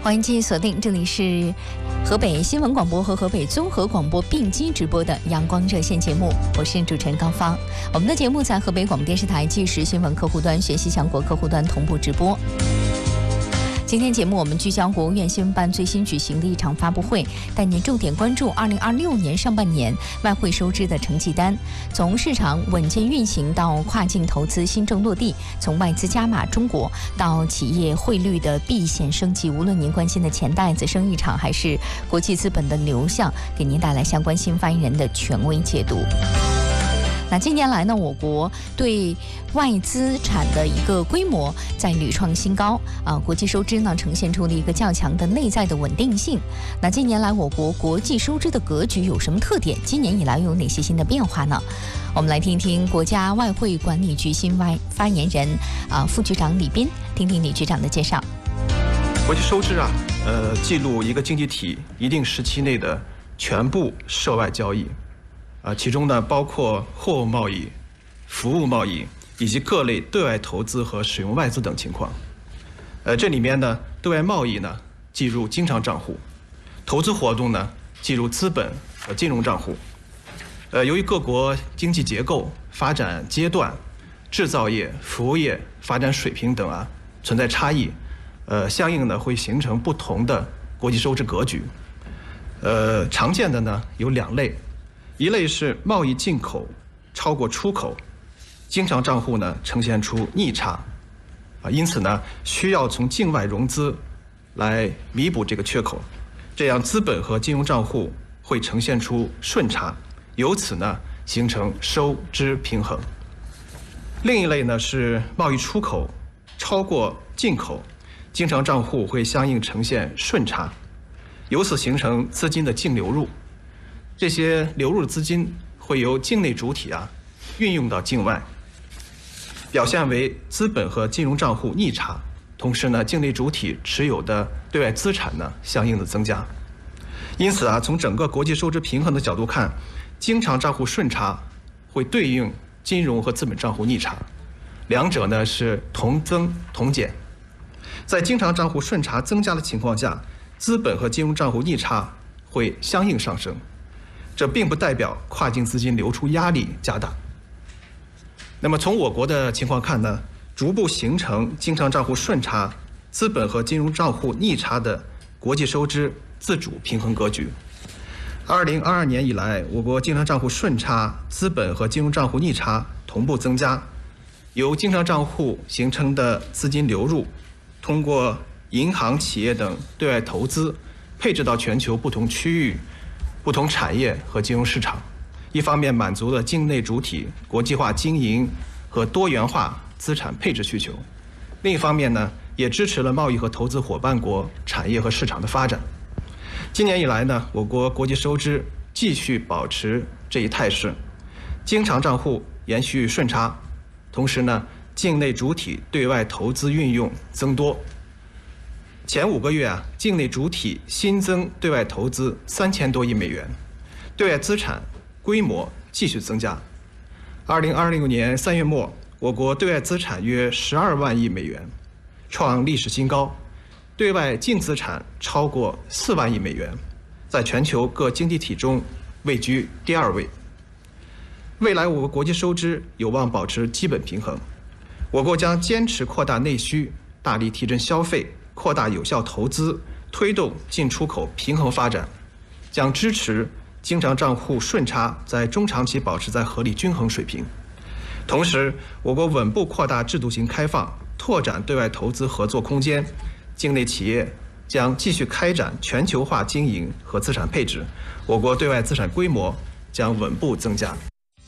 欢迎继续锁定，这里是河北新闻广播和河北综合广播并机直播的阳光热线节目，我是主持人高芳。我们的节目在河北广播电视台即时新闻客户端、学习强国客户端同步直播。今天节目我们聚焦国务院新闻办最新举行的一场发布会，带您重点关注2026年上半年外汇收支的成绩单，从市场稳健运行到跨境投资新政落地，从外资加码中国到企业汇率的避险升级，无论您关心的钱袋子生意场还是国际资本的流向，给您带来相关新发言人的权威解读。那近年来呢，我国对外资产的一个规模在屡创新高国际收支呢呈现出了一个较强的内在的稳定性。那近年来我国国际收支的格局有什么特点？今年以来又有哪些新的变化呢？我们来听一听国家外汇管理局新发言人副局长李斌，听听李局长的介绍。 国际收支记录一个经济体一定时期内的全部涉外交易。其中呢包括货物贸易、服务贸易以及各类对外投资和使用外资等情况。这里面呢，对外贸易呢计入经常账户，投资活动呢计入资本和金融账户。由于各国经济结构、发展阶段、制造业、服务业发展水平等存在差异，相应呢会形成不同的国际收支格局。常见的呢有两类。一类是贸易进口超过出口，经常账户呢呈现出逆差，因此呢需要从境外融资来弥补这个缺口，这样资本和金融账户会呈现出顺差，由此呢形成收支平衡。另一类呢是贸易出口超过进口，经常账户会相应呈现顺差，由此形成资金的净流入。这些流入的资金会由境内主体运用到境外，表现为资本和金融账户逆差，同时呢境内主体持有的对外资产呢相应的增加。因此从整个国际收支平衡的角度看，经常账户顺差会对应金融和资本账户逆差，两者呢是同增同减。在经常账户顺差增加的情况下，资本和金融账户逆差会相应上升。这并不代表跨境资金流出压力加大。那么从我国的情况看呢，逐步形成经常账户顺差、资本和金融账户逆差的国际收支自主平衡格局。2022年以来，我国经常账户顺差、资本和金融账户逆差同步增加，由经常账户形成的资金流入，通过银行、企业等对外投资，配置到全球不同区域、不同产业和金融市场，一方面满足了境内主体国际化经营和多元化资产配置需求，另一方面呢，也支持了贸易和投资伙伴国产业和市场的发展。今年以来呢，我国国际收支继续保持这一态势，经常账户延续顺差，同时呢，境内主体对外投资运用增多。前5个月境内主体新增对外投资3000多亿美元，对外资产规模继续增加。2026年3月末，我国对外资产约12万亿美元，创历史新高，对外净资产超过4万亿美元，在全球各经济体中位居第2位。未来我国国际收支有望保持基本平衡，我国将坚持扩大内需，大力提振消费，扩大有效投资，推动进出口平衡发展，将支持经常账户顺差在中长期保持在合理均衡水平。同时，我国稳步扩大制度型开放，拓展对外投资合作空间，境内企业将继续开展全球化经营和资产配置，我国对外资产规模将稳步增加。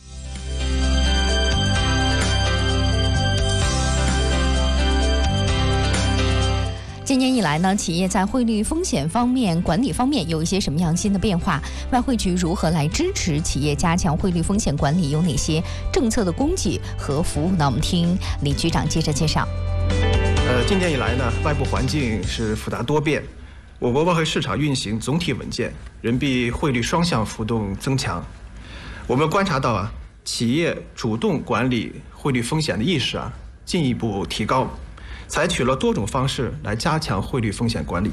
今年以来呢，企业在汇率风险方面、管理方面有一些什么样新的变化？外汇局如何来支持企业加强汇率风险管理？有哪些政策的供给和服务呢？我们听李局长接着介绍。 今年以来呢，外部环境是复杂多变，我国外汇市场运行总体稳健，人民币汇率双向浮动增强。我们观察到企业主动管理汇率风险的意识进一步提高，采取了多种方式来加强汇率风险管理。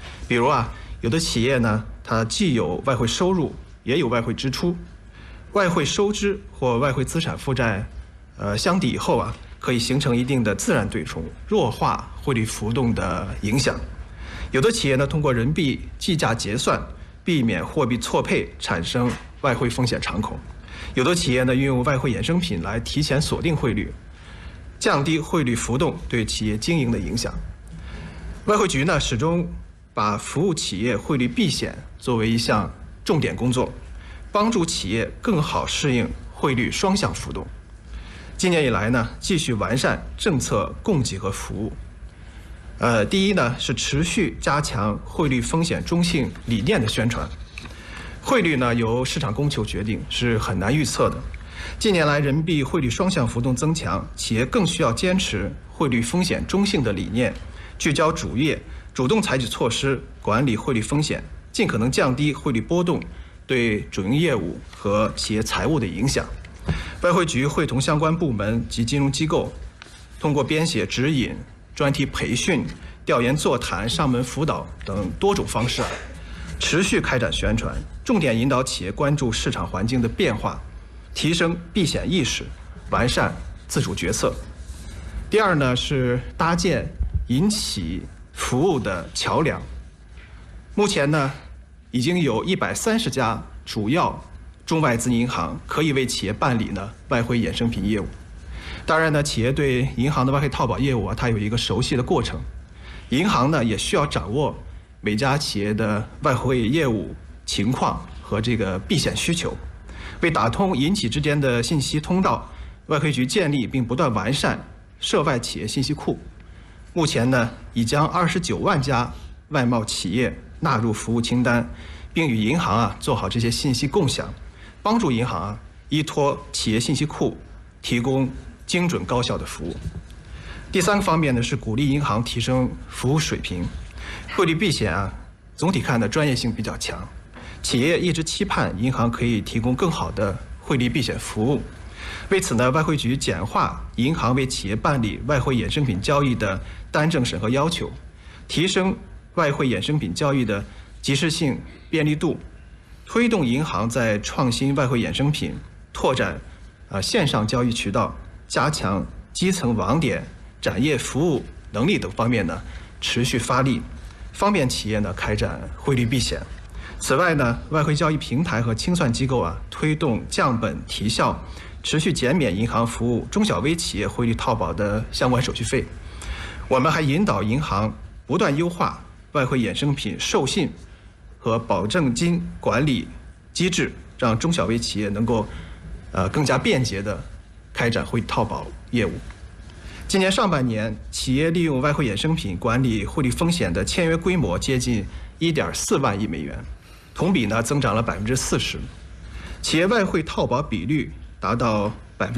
比如有的企业呢，它既有外汇收入，也有外汇支出，外汇收支或外汇资产负债相抵以后可以形成一定的自然对冲，弱化汇率浮动的影响。有的企业呢，通过人民币计价结算，避免货币错配产生外汇风险敞口。有的企业呢，运用外汇衍生品来提前锁定汇率，降低汇率浮动对企业经营的影响。外汇局呢，始终把服务企业汇率避险作为一项重点工作，帮助企业更好适应汇率双向浮动。今年以来呢，继续完善政策供给和服务。第一呢，是持续加强汇率风险中性理念的宣传。汇率呢，由市场供求决定，是很难预测的。近年来，人民币汇率双向浮动增强，企业更需要坚持汇率风险中性的理念，聚焦主业，主动采取措施管理汇率风险，尽可能降低汇率波动对主营业务和企业财务的影响。外汇局会同相关部门及金融机构，通过编写指引、专题培训、调研座谈、上门辅导等多种方式持续开展宣传，重点引导企业关注市场环境的变化，提升避险意识，完善自主决策。第二呢，是搭建银企服务的桥梁。目前呢，已经有130家主要中外资银行可以为企业办理外汇衍生品业务。当然呢，企业对银行的外汇套保业务它有一个熟悉的过程，银行呢也需要掌握每家企业的外汇业务情况和这个避险需求。为打通银企之间的信息通道，外汇局建立并不断完善涉外企业信息库。目前呢，已将29万家外贸企业纳入服务清单，并与银行做好这些信息共享，帮助银行依托企业信息库提供精准高效的服务。第三个方面呢，是鼓励银行提升服务水平。汇率避险总体看的专业性比较强，企业一直期盼银行可以提供更好的汇率避险服务。为此呢，外汇局简化银行为企业办理外汇衍生品交易的单证审核要求，提升外汇衍生品交易的及时性、便利度，推动银行在创新外汇衍生品、拓展线上交易渠道、加强基层网点、展业服务能力等方面呢，持续发力，方便企业呢开展汇率避险。此外呢，外汇交易平台和清算机构推动降本提效，持续减免银行服务中小微企业汇率套保的相关手续费。我们还引导银行不断优化外汇衍生品授信和保证金管理机制，让中小微企业能够更加便捷地开展汇率套保业务。今年上半年，企业利用外汇衍生品管理汇率风险的签约规模接近1.4万亿美元，同比呢增长了40%，企业外汇套保比率达到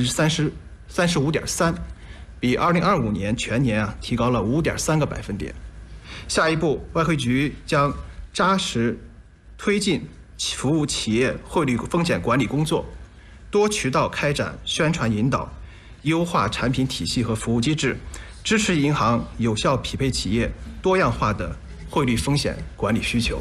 35.3%，比2025年全年提高了5.3个百分点。下一步，外汇局将扎实推进服务企业汇率风险管理工作，多渠道开展宣传引导，优化产品体系和服务机制，支持银行有效匹配企业多样化的汇率风险管理需求。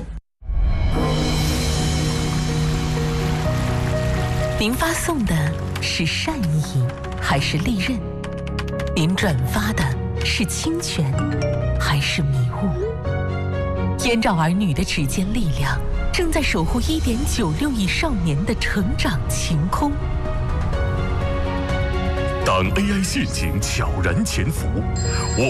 您发送的是善意还是利刃？您转发的是侵权还是迷雾？燕赵儿女的指尖力量正在守护1.96亿少年的成长晴空。 当 AI 陷阱悄然潜伏，我